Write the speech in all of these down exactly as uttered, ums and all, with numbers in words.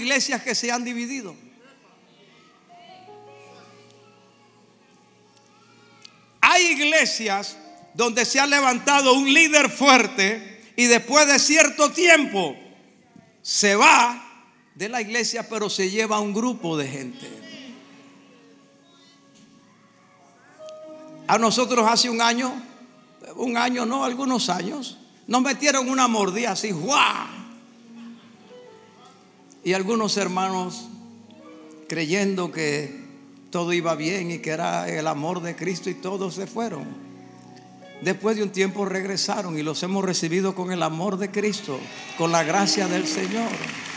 iglesias que se han dividido. Hay iglesias donde se ha levantado un líder fuerte y después de cierto tiempo se va de la iglesia, pero se lleva a un grupo de gente. A nosotros hace un año, un año no, algunos años, nos metieron una mordida así, ¡guau! Y algunos hermanos, creyendo que todo iba bien y que era el amor de Cristo, y todos se fueron. Después de un tiempo regresaron y los hemos recibido con el amor de Cristo, con la gracia del Señor.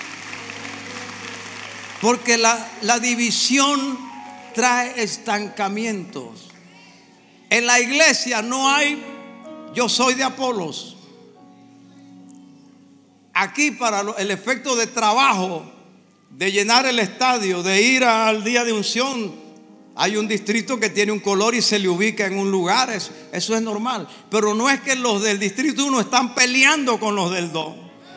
Porque la, la división trae estancamientos. En la iglesia no hay yo soy de Apolos. Aquí para el efecto de trabajo, de llenar el estadio, de ir al día de unción, hay un distrito que tiene un color y se le ubica en un lugar. Eso, eso es normal. Pero no es que los del distrito uno están peleando con los del dos.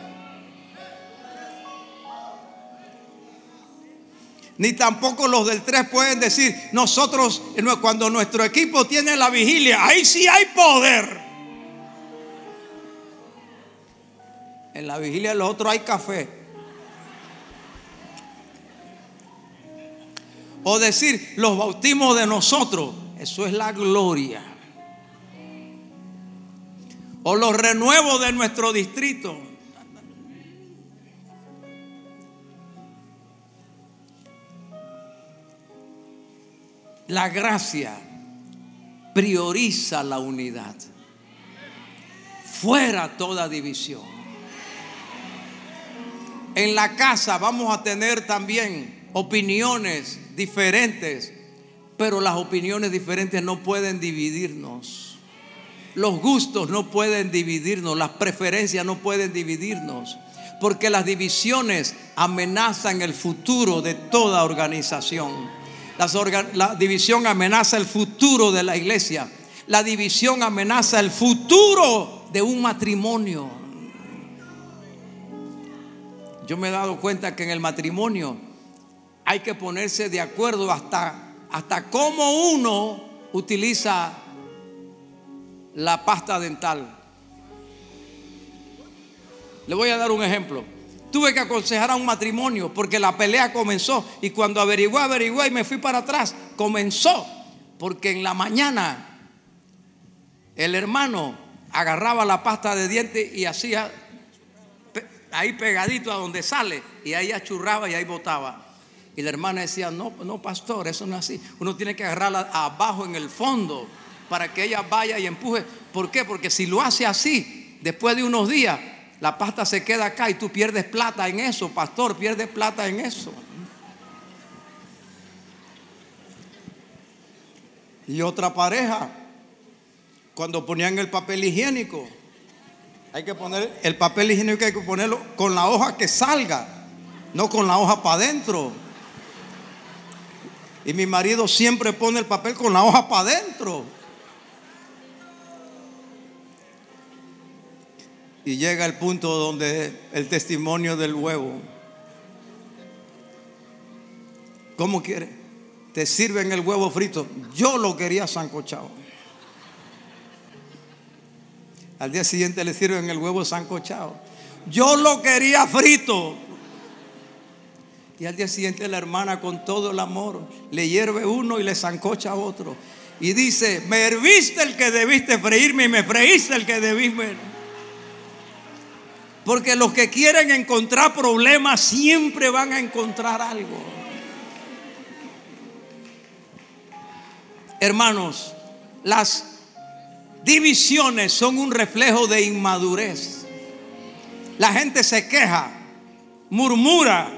Ni tampoco los del tres pueden decir, nosotros, cuando nuestro equipo tiene la vigilia, ahí sí hay poder. En la vigilia de los otros hay café. O decir, los bautismos de nosotros, eso es la gloria. O los renuevos de nuestro distrito. La gracia prioriza la unidad. Fuera toda división. En la casa vamos a tener también opiniones diferentes, pero las opiniones diferentes no pueden dividirnos. Los gustos no pueden dividirnos, las preferencias no pueden dividirnos, porque las divisiones amenazan el futuro de toda organización. Las orga- la división amenaza el futuro de la iglesia. La división amenaza el futuro de un matrimonio. Yo me he dado cuenta que en el matrimonio hay que ponerse de acuerdo hasta, hasta cómo uno utiliza la pasta dental. Le voy a dar un ejemplo. Tuve que aconsejar a un matrimonio porque la pelea comenzó, y cuando averigué, averigué y me fui para atrás, comenzó porque en la mañana el hermano agarraba la pasta de dientes y hacía ahí pegadito a donde sale, y ahí achurraba y ahí botaba. Y la hermana decía, no, no pastor, eso no es así. Uno tiene que agarrarla abajo en el fondo para que ella vaya y empuje. ¿Por qué? Porque si lo hace así, después de unos días la pasta se queda acá y tú pierdes plata en eso, pastor, pierdes plata en eso. Y otra pareja, cuando ponían el papel higiénico, hay que poner el papel higiénico, hay que ponerlo con la hoja que salga, no con la hoja para adentro. Y mi marido siempre pone el papel con la hoja para adentro. Y llega el punto donde el testimonio del huevo. ¿Cómo quiere? Te sirven el huevo frito. Yo lo quería sancochado. Al día siguiente le sirven el huevo sancochado. Yo lo quería frito. Y al día siguiente la hermana, con todo el amor, le hierve uno y le sancocha a otro. Y dice, me herviste el que debiste freírme y me freíste el que debiste. Porque los que quieren encontrar problemas siempre van a encontrar algo. Hermanos, las divisiones son un reflejo de inmadurez. La gente se queja, murmura,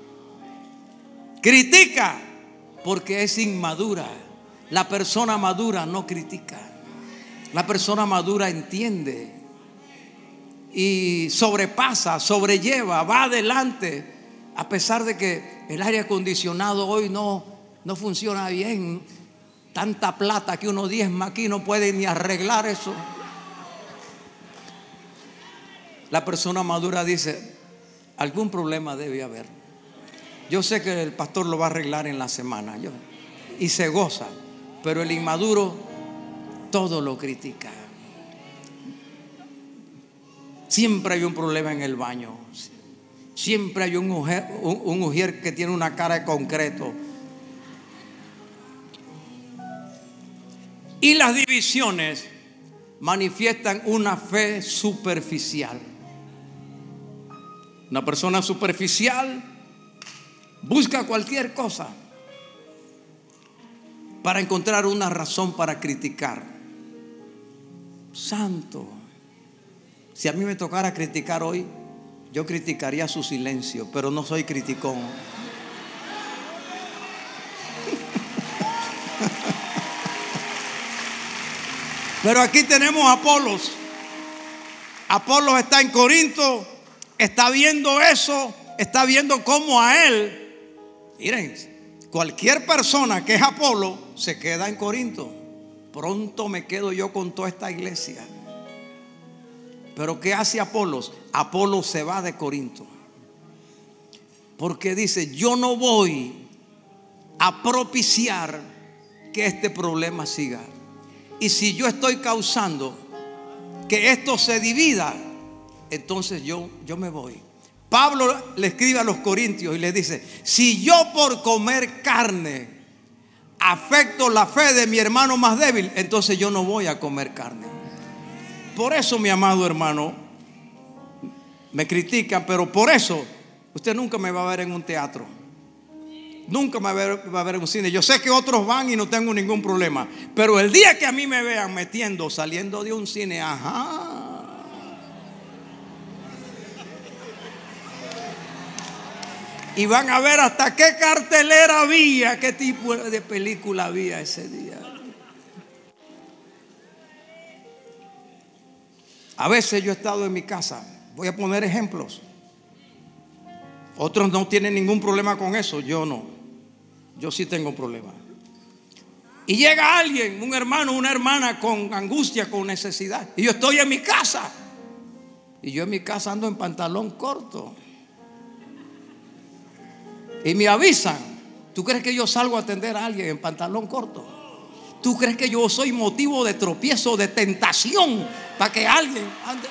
critica porque es inmadura. La persona madura no critica. La persona madura entiende y sobrepasa, sobrelleva, va adelante, a pesar de que el aire acondicionado hoy no, no funciona bien. Tanta plata que uno diezma aquí, no puede ni arreglar eso. La persona madura dice, algún problema debe haber. yo sé que el pastor lo va a arreglar en la semana, yo, y se goza, pero el inmaduro todo lo critica. Siempre hay un problema en el baño, siempre hay un mujer, un, un mujer que tiene una cara de concreto. Y las divisiones manifiestan una fe superficial. Una persona superficial busca cualquier cosa para encontrar una razón para criticar. Santo, si a mí me tocara criticar hoy, yo criticaría su silencio, pero no soy criticón. Pero aquí tenemos a Apolos. Apolos está en Corinto, está viendo eso, está viendo cómo a él, miren, cualquier persona que es Apolo se queda en Corinto. Pronto me quedo yo con toda esta iglesia. Pero ¿qué hace Apolos? Apolos se va de Corinto, porque dice: yo no voy a propiciar que este problema siga. Y si yo estoy causando que esto se divida, entonces yo, yo me voy. Pablo le escribe a los corintios y les dice: si yo por comer carne afecto la fe de mi hermano más débil, entonces yo no voy a comer carne. Por eso, mi amado hermano, me critican, pero por eso usted nunca me va a ver en un teatro, nunca me va a ver, va a ver en un cine. Yo sé que otros van y no tengo ningún problema, pero el día que a mí me vean metiendo, saliendo de un cine, ajá, y van a ver hasta qué cartelera había, qué tipo de película había ese día. A veces yo he estado en mi casa, voy a poner ejemplos. Otros no tienen ningún problema con eso, yo no. Yo sí tengo problemas. Y llega alguien, un hermano, una hermana con angustia, con necesidad, y yo estoy en mi casa. Y yo en mi casa ando en pantalón corto. Y me avisan. ¿Tú crees que yo salgo a atender a alguien en pantalón corto? ¿Tú crees que yo soy motivo de tropiezo, de tentación para que alguien ande?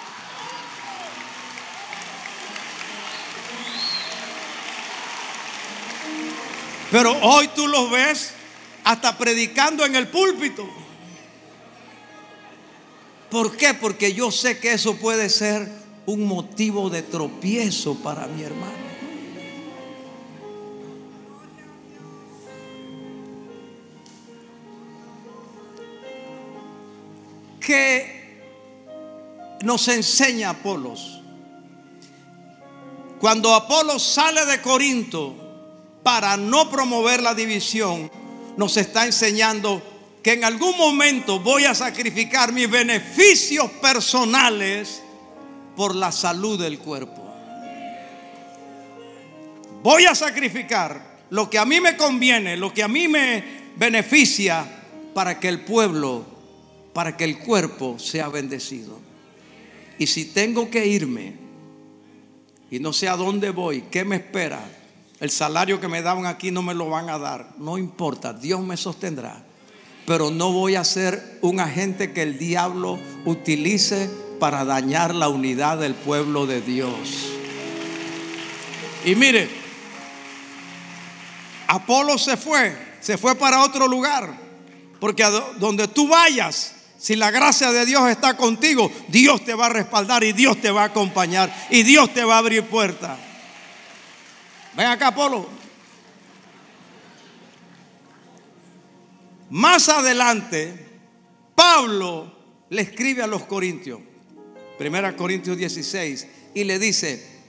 Pero hoy tú los ves hasta predicando en el púlpito. ¿Por qué? Porque yo sé que eso puede ser un motivo de tropiezo para mi hermano. ¿Qué nos enseña Apolos? Cuando Apolos sale de Corinto para no promover la división, nos está enseñando que en algún momento voy a sacrificar mis beneficios personales por la salud del cuerpo. Voy a sacrificar lo que a mí me conviene, lo que a mí me beneficia, para que el pueblo, para que el cuerpo sea bendecido. Y si tengo que irme y no sé a dónde voy, ¿qué me espera? El salario que me daban aquí no me lo van a dar. No importa, Dios me sostendrá. Pero no voy a ser un agente que el diablo utilice para dañar la unidad del pueblo de Dios. Y mire, Apolo se fue, se fue para otro lugar. Porque a donde tú vayas, si la gracia de Dios está contigo, Dios te va a respaldar y Dios te va a acompañar y Dios te va a abrir puertas. Ven acá, Apolo. Más adelante, Pablo le escribe a los corintios, primera Corintios dieciséis, y le dice: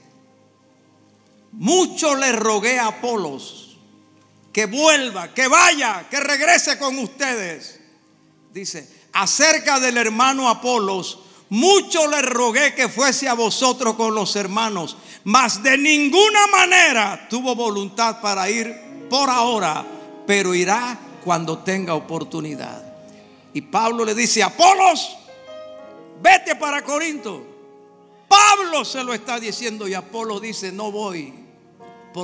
mucho le rogué a Apolos que vuelva, que vaya, que regrese con ustedes. Dice: acerca del hermano Apolos, mucho le rogué que fuese a vosotros con los hermanos, mas de ninguna manera tuvo voluntad para ir por ahora, pero irá cuando tenga oportunidad. Y Pablo le dice: Apolos, vete para Corinto. Pablo se lo está diciendo y Apolo dice: no voy.